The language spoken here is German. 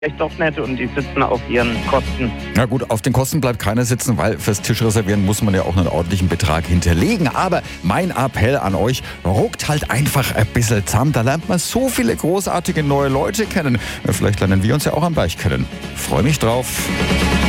vielleicht doch nicht und die sitzen auf ihren Kosten. Na gut, auf den Kosten bleibt keiner sitzen, weil fürs Tischreservieren muss man ja auch einen ordentlichen Betrag hinterlegen. Aber mein Appell an euch, ruckt halt einfach ein bisschen zusammen. Da lernt man so viele großartige neue Leute kennen. Vielleicht lernen wir uns ja auch am Deich kennen. Freue mich drauf.